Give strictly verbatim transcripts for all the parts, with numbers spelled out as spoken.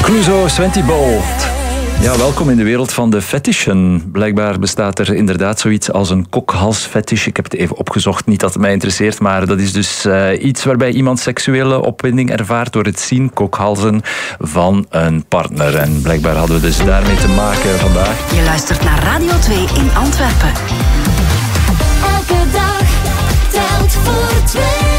Clouseau, Sventy Bolt. Ja, welkom in de wereld van de fetishen. Blijkbaar bestaat er inderdaad zoiets als een kokhalsfetish. Ik heb het even opgezocht, niet dat het mij interesseert, maar dat is dus uh, iets waarbij iemand seksuele opwinding ervaart door het zien, kokhalzen, van een partner. En blijkbaar hadden we dus daarmee te maken vandaag. Je luistert naar Radio twee in Antwerpen. Elke dag telt voor twee.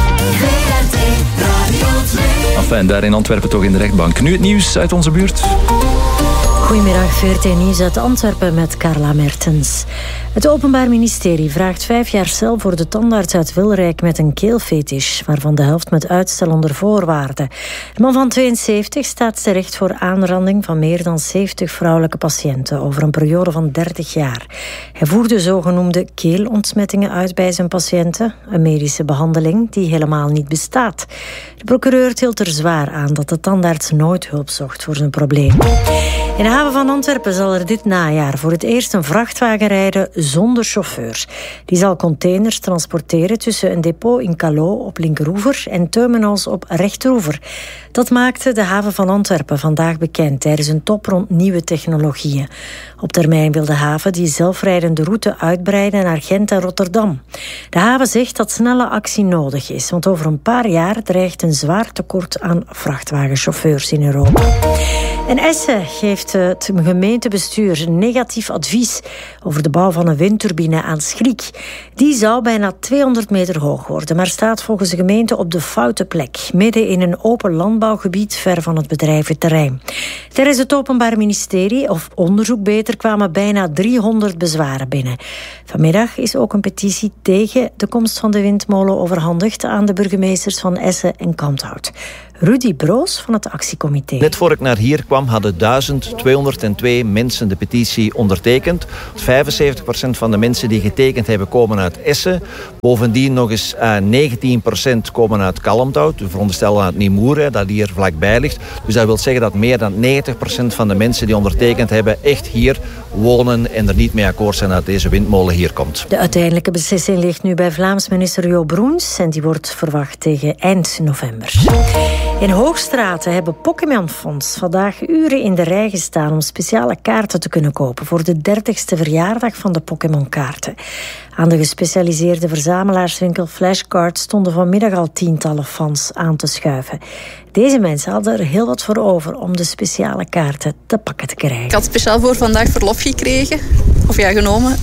V R T Radio twee. Enfin, daar in Antwerpen toch in de rechtbank. Nu het nieuws uit onze buurt. Goedemiddag, V R T Nieuws uit Antwerpen met Carla Mertens. Het Openbaar Ministerie vraagt vijf jaar cel voor de tandarts uit Wilrijk met een keelfetish, waarvan de helft met uitstel onder voorwaarden. De man van tweeënzeventig staat terecht voor aanranding van meer dan zeventig vrouwelijke patiënten over een periode van dertig jaar. Hij voerde zogenoemde keelontsmettingen uit bij zijn patiënten, een medische behandeling die helemaal niet bestaat. De procureur tilt er zwaar aan dat de tandarts nooit hulp zocht voor zijn probleem. In de haven van Antwerpen zal er dit najaar voor het eerst een vrachtwagen rijden zonder chauffeur. Die zal containers transporteren tussen een depot in Calot op linkeroever en terminals op rechteroever. Dat maakte de haven van Antwerpen vandaag bekend tijdens een top rond nieuwe technologieën. Op termijn wil de haven die zelfrijdende route uitbreiden naar Gent en Rotterdam. De haven zegt dat snelle actie nodig is, want over een paar jaar dreigt een zwaar tekort aan vrachtwagenchauffeurs in Europa. En Essen geeft het gemeentebestuur negatief advies over de bouw van een windturbine aan Schriek. Die zou bijna tweehonderd meter hoog worden, maar staat volgens de gemeente op de foute plek, midden in een open landbouwgebied ver van het bedrijventerrein. Tijdens het Openbaar Ministerie, of onderzoek beter, kwamen bijna driehonderd bezwaren binnen. Vanmiddag is ook een petitie tegen de komst van de windmolen overhandigd aan de burgemeesters van Essen en Kanthout. Rudy Broos van het actiecomité. Net voor ik naar hier kwam hadden duizend tweehonderdtwee mensen de petitie ondertekend. vijfenzeventig procent van de mensen die getekend hebben komen uit Essen. Bovendien nog eens uh, negentien procent komen uit Kalmthout. We veronderstellen uit Niemoer, dat hier vlakbij ligt. Dus dat wil zeggen dat meer dan negentig procent van de mensen die ondertekend hebben echt hier wonen en er niet mee akkoord zijn dat deze windmolen hier komt. De uiteindelijke beslissing ligt nu bij Vlaams minister Jo Broens en die wordt verwacht tegen eind november. In Hoogstraten hebben Pokémon Fonds vandaag uren in de rij gestaan om speciale kaarten te kunnen kopen voor de dertigste verjaardag van de Pokémon-kaarten. Aan de gespecialiseerde verzamelaarswinkel Flashcard stonden vanmiddag al tientallen fans aan te schuiven. Deze mensen hadden er heel wat voor over om de speciale kaarten te pakken te krijgen. Ik had speciaal voor vandaag verlof gekregen. Of ja, genomen.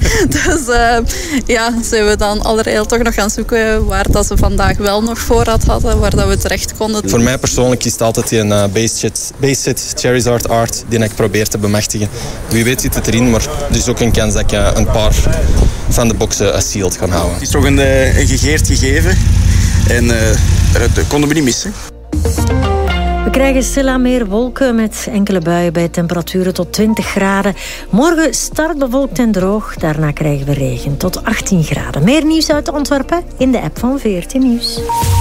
Dus uh, ja, zijn we dan allerijl toch nog gaan zoeken waar dat ze vandaag wel nog voorraad hadden, waar dat we terecht konden. Voor mij persoonlijk is het altijd die uh, base set Charizard art die ik probeer te bemachtigen. Wie weet zit het erin, maar er is ook een kans dat ik uh, een paar van de boxen uh, sealed kan houden. Het is toch een, uh, een gegeerd gegeven en uh, dat konden we niet missen. We krijgen stilaan meer wolken met enkele buien bij temperaturen tot twintig graden. Morgen start bewolkt en droog. Daarna krijgen we regen tot achttien graden. Meer nieuws uit Antwerpen in de app van V R T Nieuws.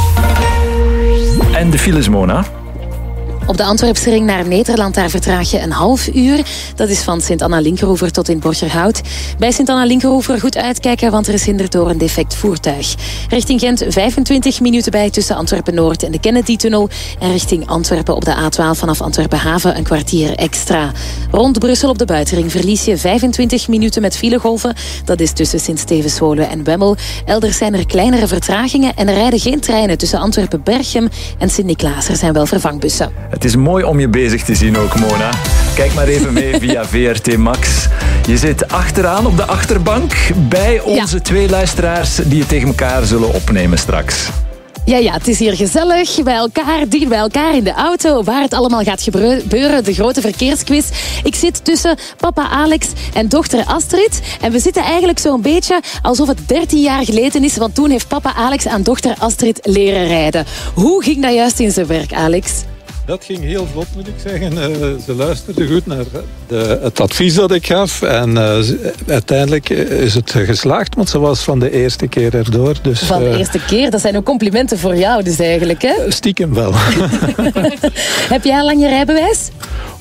En de files, Mona? Op de Antwerpse ring naar Nederland, daar vertraag je een half uur. Dat is van Sint-Anna-Linkeroever tot in Borgerhout. Bij Sint-Anna-Linkeroever goed uitkijken, want er is hinder door een defect voertuig. Richting Gent vijfentwintig minuten bij tussen Antwerpen-Noord en de Kennedy-tunnel. En richting Antwerpen op de A twaalf vanaf Antwerpen-Haven een kwartier extra. Rond Brussel op de buitenring verlies je vijfentwintig minuten met filegolven. Dat is tussen Sint-Stevenswolde en Wemmel. Elders zijn er kleinere vertragingen en er rijden geen treinen tussen Antwerpen-Berchem en Sint-Niklaas. Er zijn wel vervangbussen. Het is mooi om je bezig te zien ook, Mona. Kijk maar even mee via V R T Max. Je zit achteraan op de achterbank bij onze ja. twee luisteraars die het tegen elkaar zullen opnemen straks. Ja, ja, het is hier gezellig, bij elkaar, dicht bij elkaar in de auto, waar het allemaal gaat gebeuren, de grote verkeersquiz. Ik zit tussen papa Alex en dochter Astrid. En we zitten eigenlijk zo'n beetje alsof het dertien jaar geleden is, want toen heeft papa Alex aan dochter Astrid leren rijden. Hoe ging dat juist in zijn werk, Alex? Dat ging heel vlot, moet ik zeggen. Uh, ze luisterde goed naar de, het advies dat ik gaf. En uh, uiteindelijk is het geslaagd, want ze was van de eerste keer erdoor. Dus, van de uh, eerste keer? Dat zijn ook complimenten voor jou dus eigenlijk, hè? Stiekem wel. Heb jij al lang je rijbewijs?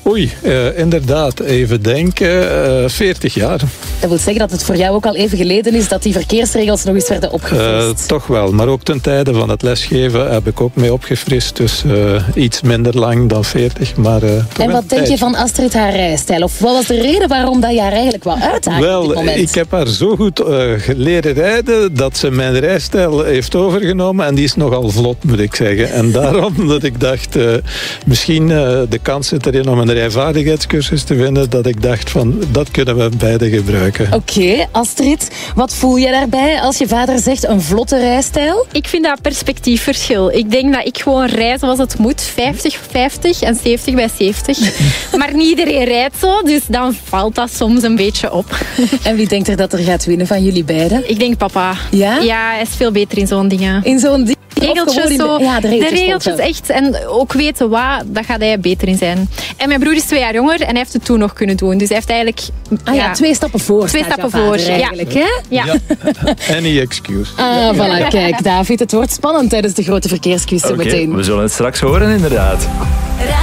Oei, uh, inderdaad. Even denken. Uh, veertig jaar. Dat wil zeggen dat het voor jou ook al even geleden is dat die verkeersregels nog eens werden opgefrist. Uh, toch wel, maar ook ten tijde van het lesgeven heb ik ook mee opgefrist. Dus uh, iets minder lang dan veertig. Maar, uh, en wat denk je van Astrid haar rijstijl? Of wat was de reden waarom dat je haar eigenlijk wou uitdagen wel, op dit moment? Ik heb haar zo goed uh, leren rijden dat ze mijn rijstijl heeft overgenomen. En die is nogal vlot, moet ik zeggen. En daarom dat ik dacht, uh, misschien uh, de kans zit erin om een rijvaardigheidscursus te vinden, dat ik dacht van, dat kunnen we beide gebruiken. Oké, okay, Astrid, wat voel je daarbij als je vader zegt een vlotte rijstijl? Ik vind dat perspectiefverschil. Ik denk dat ik gewoon rijd zoals het moet, vijftig vijftig en zeventig bij zeventig. Maar niet iedereen rijdt zo, dus dan valt dat soms een beetje op. En wie denkt er dat er gaat winnen van jullie beiden? Ik denk papa. Ja? Ja, hij is veel beter in zo'n dingen. In zo'n ding? Regeltjes de, zo. Ja, de regeltjes, de regeltjes echt. En ook weten wat, daar gaat hij beter in zijn. En mijn broer is twee jaar jonger en hij heeft het toen nog kunnen doen. Dus hij heeft eigenlijk... Ah ja, ja twee stappen voor. Twee stappen voor, eigenlijk. Ja. Hè? Ja. ja. Any excuse. Ah, voilà. Kijk, David, het wordt spannend tijdens de grote verkeersquiz zo okay, meteen. We zullen het straks horen, inderdaad.